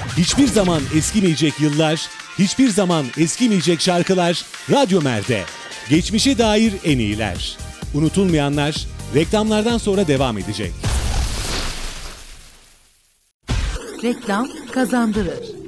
Hiçbir zaman eskimeyecek yıllar, hiçbir zaman eskimeyecek şarkılar Radyo Mer'de. Geçmişe dair en iyiler. Unutulmayanlar reklamlardan sonra devam edecek. Reklam kazandırır.